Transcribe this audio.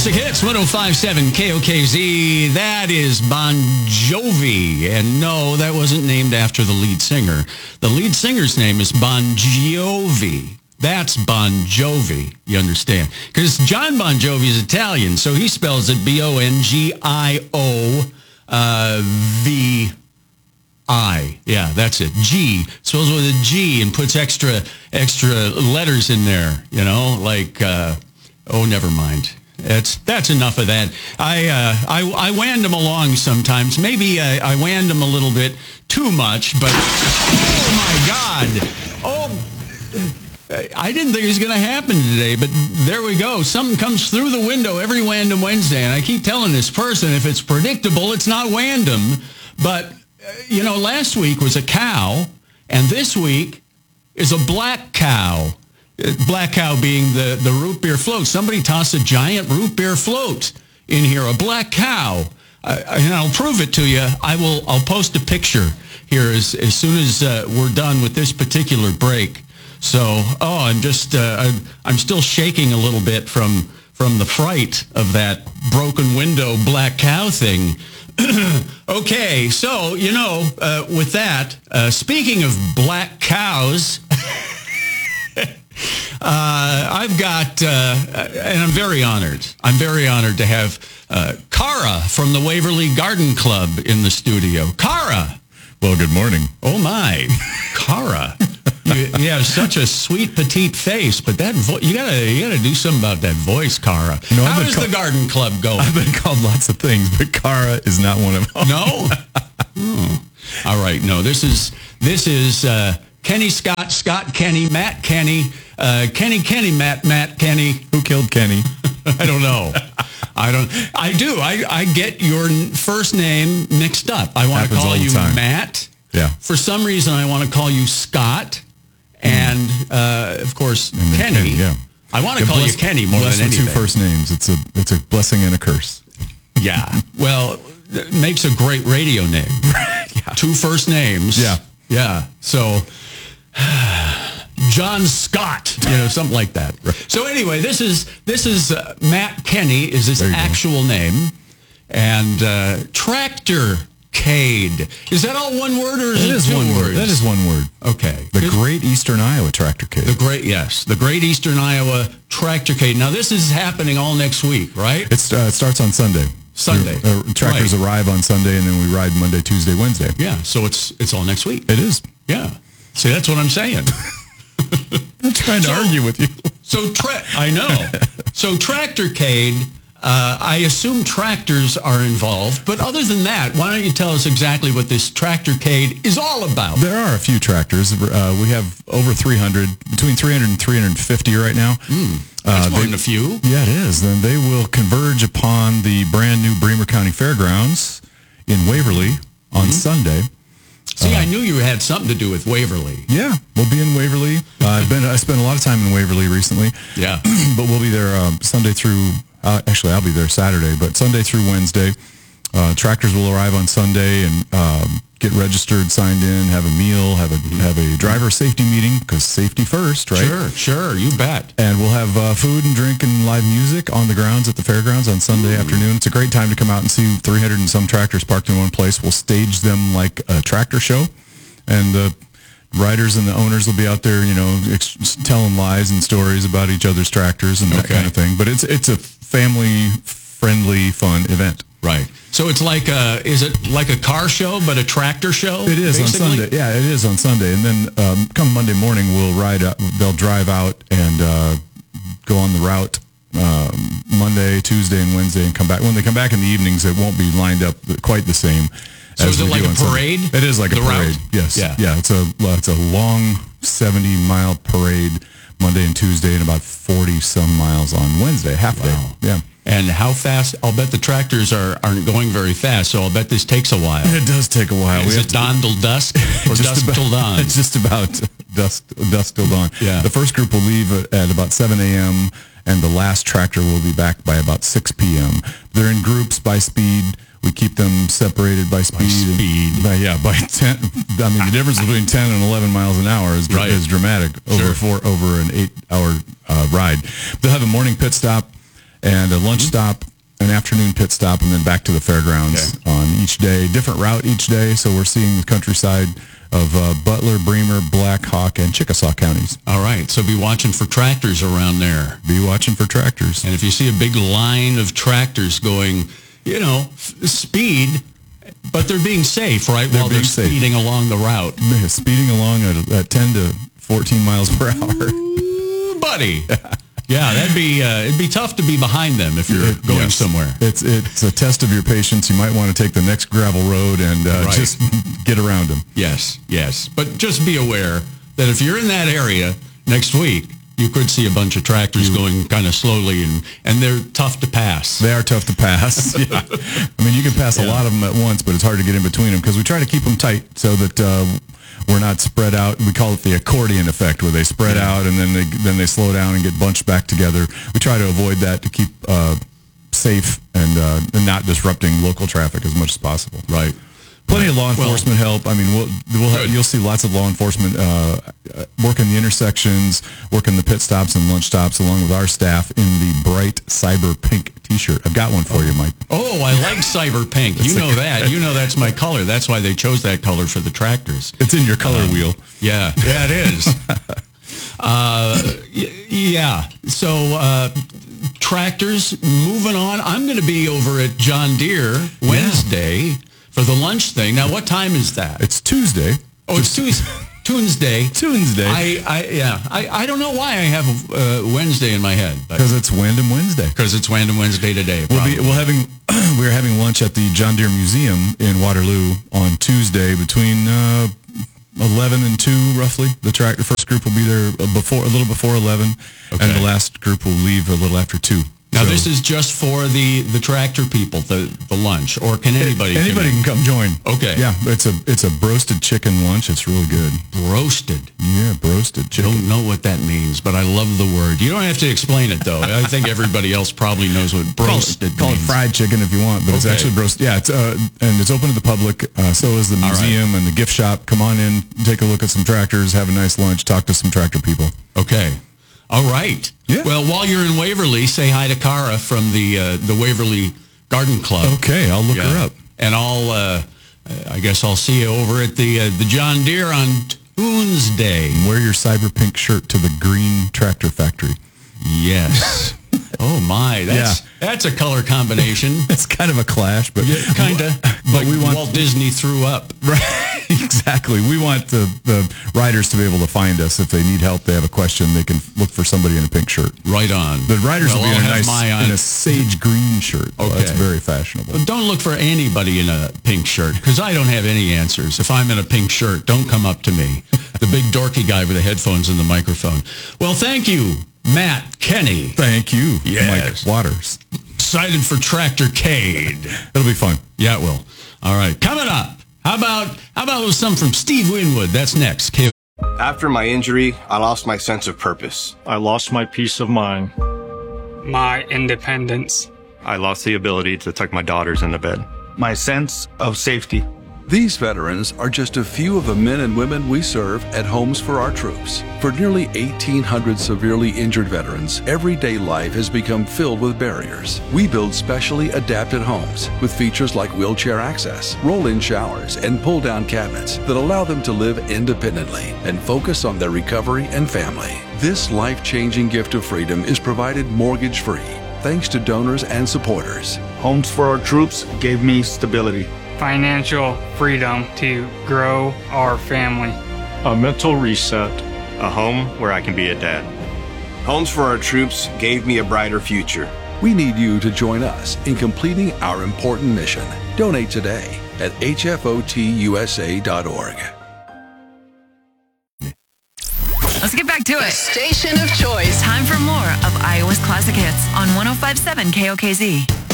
Classic Hits, 105.7 KOKZ. That is Bon Jovi. And no, that wasn't named after the lead singer. The lead singer's name is Bon Jovi. That's Bon Jovi, you understand? Because John Bon Jovi is Italian, so he spells it Bongiovi. Yeah, that's it. G. Spells with a G and puts extra letters in there, like, never mind. That's enough of that. I wand him along sometimes. Maybe I wand him a little bit too much, but oh my God. I didn't think it was going to happen today, but there we go. Something comes through the window every Wandom Wednesday, and I keep telling this person, if it's predictable, it's not Wandom. But, last week was a cow, and this week is a black cow. Black cow being the root beer float. Somebody tossed a giant root beer float in here, a black cow. And I'll prove it to you. I'll post a picture here as soon as we're done with this particular break. So, I'm still shaking a little bit from the fright of that broken window black cow thing. Okay, so, with that, speaking of black cows, I've got, and I'm very honored. I'm very honored to have Cara from the Waverly Garden Club in the studio. Cara. Well, good morning. Oh, my. Cara. You have such a sweet, petite face, but that you gotta do something about that voice, Cara. How is the garden club going? I've been called lots of things, but Cara is not one of them. No? All right. No, this is Kenny Scott Kenny, Matt Kenny, Kenny, Matt Kenny. Who killed Kenny? I don't know. I get your first name mixed up. I want to call you Matt. Yeah. For some reason, I want to call you Scott. And, of course, Kenny. Yeah. I want to call you Kenny more than anything. Two first names. It's a blessing and a curse. Yeah. Well, it makes a great radio name. Yeah. Two first names. Yeah. Yeah. So, John Scott, something like that. Right. So anyway, this is Matt Kenny is his actual name. And Tractor Cade. Is that all one word or is it two words? That is one word. Okay. The Great Eastern Iowa Tractor Cade. The Great Eastern Iowa Tractor Cade. Now, this is happening all next week, right? It starts on Sunday. Tractors arrive on Sunday, and then we ride Monday, Tuesday, Wednesday. Yeah, so it's all next week. It is. Yeah. See, that's what I'm saying. I'm trying to argue with you. I know. So Tractor Cade, I assume tractors are involved. But other than that, why don't you tell us exactly what this Tractor Cade is all about? There are a few tractors. We have over 300, between 300 and 350 right now. That's more than a few. Yeah, it is. Then they will converge upon the brand new Bremer County Fairgrounds in Waverly on Sunday. See, I knew you had something to do with Waverly. Yeah, we'll be in Waverly. I spent a lot of time in Waverly recently. Yeah. But we'll be there Sunday through, actually I'll be there Saturday, but Sunday through Wednesday. Tractors will arrive on Sunday and get registered, signed in, have a meal, have a driver safety meeting, because safety first, right? Sure, you bet. And we'll have food and drink and live music on the grounds at the fairgrounds on Sunday afternoon. It's a great time to come out and see 300 and some tractors parked in one place. We'll stage them like a tractor show, and the riders and the owners will be out there, telling lies and stories about each other's tractors and that kind of thing. But it's a family-friendly, fun event. Right. So it's like is it like a car show, but a tractor show? It is basically? On Sunday. Yeah, it is on Sunday. And then come Monday morning, we'll ride out. They'll drive out and go on the route Monday, Tuesday, and Wednesday and come back. When they come back in the evenings, it won't be lined up quite the same. So is it like a parade? It is like a parade. Route? Yes. Yeah. Yeah. It's a long 70-mile parade Monday and Tuesday, and about 40-some miles on Wednesday, half day. Yeah. And how fast? I'll bet the tractors aren't going very fast, so I'll bet this takes a while. It does take a while. Is it dawn till dusk or dusk till dawn? It's just about dusk till dawn. Yeah. The first group will leave at about 7 a.m., and the last tractor will be back by about 6 p.m. They're in groups by speed. We keep them separated by speed. By 10. I mean, the difference between 10 and 11 miles an hour is dramatic over an 8-hour ride. They'll have a morning pit stop and a lunch stop, an afternoon pit stop, and then back to the fairgrounds on each day. Different route each day, so we're seeing the countryside of Butler, Bremer, Black Hawk, and Chickasaw counties. All right, so be watching for tractors around there. Be watching for tractors. And if you see a big line of tractors going, speed, but they're being safe, right? While they're speeding along the route. Speeding along at 10 to 14 miles per hour. Ooh, buddy. Yeah, it'd be tough to be behind them if you're going somewhere. It's a test of your patience. You might want to take the next gravel road and just get around them. Yes. But just be aware that if you're in that area next week, you could see a bunch of tractors going kind of slowly, and they're tough to pass. They are tough to pass. Yeah. I mean, you can pass a lot of them at once, but it's hard to get in between them because we try to keep them tight so that we're not spread out. We call it the accordion effect, where they spread out and then they slow down and get bunched back together. We try to avoid that to keep safe and not disrupting local traffic as much as possible. Right. Plenty of law enforcement help. I mean, you'll see lots of law enforcement working the intersections, working the pit stops and lunch stops, along with our staff in the bright cyber pink T-shirt. I've got one for you, Mike. Oh, I like cyber pink. You know that. You know that's my color. That's why they chose that color for the tractors. It's in your color wheel. Yeah, it is. So tractors, moving on. I'm going to be over at John Deere Wednesday for the lunch thing. Now, what time is that? It's Tuesday. Oh, it's Tuesday. Tuesday. I don't know why I have Wednesday in my head. Because it's Wandom Wednesday. Because it's Wandom Wednesday today. We're having lunch at the John Deere Museum in Waterloo on Tuesday between 11 and 2, roughly. The first group will be there a little before 11, and the last group will leave a little after 2. Now, this is just for the tractor people, the lunch, or can anybody can come join. Okay. Yeah, it's a broasted chicken lunch. It's really good. Broasted? Yeah, broasted chicken. Don't know what that means, but I love the word. You don't have to explain it, though. I think everybody else probably knows what broasted means. Call it fried chicken if you want, but it's actually broasted. Yeah, and it's open to the public. So is the museum and the gift shop. Come on in, take a look at some tractors, have a nice lunch, talk to some tractor people. Okay. All right. Yeah. Well, while you're in Waverly, say hi to Cara from the Waverly Garden Club. Okay, I'll look her up. And I guess I'll see you over at the John Deere on Tuesday. Wear your cyber pink shirt to the green tractor factory. Yes. Oh my, that's a color combination. It's kind of a clash, but kind of. But we want Walt Disney threw up. Right, exactly. We want the riders to be able to find us if they need help. They have a question. They can look for somebody in a pink shirt. Right on. The riders will be in a sage green shirt. Okay, that's very fashionable. But don't look for anybody in a pink shirt because I don't have any answers. If I'm in a pink shirt, don't come up to me. The big dorky guy with the headphones and the microphone. Well, thank you, Matt Kenny. Thank you, yes. Mike Waters. Excited for Tractorcade. It'll be fun. Yeah, it will. All right, coming up. How about some from Steve Winwood? That's next. After my injury, I lost my sense of purpose. I lost my peace of mind. My independence. I lost the ability to tuck my daughters into bed. My sense of safety. These veterans are just a few of the men and women we serve at Homes for Our Troops. For nearly 1,800 severely injured veterans, everyday life has become filled with barriers. We build specially adapted homes with features like wheelchair access, roll-in showers, and pull-down cabinets that allow them to live independently and focus on their recovery and family. This life-changing gift of freedom is provided mortgage-free, thanks to donors and supporters. Homes for Our Troops gave me stability. Financial freedom to grow our family. A mental reset. A home where I can be a dad. Homes for Our Troops gave me a brighter future. We need you to join us in completing our important mission. Donate today at hfotusa.org. Let's get back to it. Station of choice. Time for more of Iowa's Classic Hits on 105.7 KOKZ.